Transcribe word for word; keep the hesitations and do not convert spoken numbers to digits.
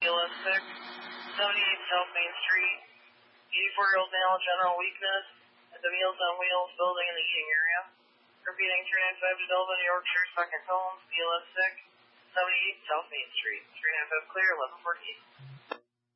L S six, seventy-eight South Main Street. eighty-four-year-old male, general weakness at the Meals on Wheels building in the eating area. Repeating three ninety-five to Delvin, Yorkshire, second home, B L S six, seventy-eight South Main Street. three ninety-five clear, eleven fourteen.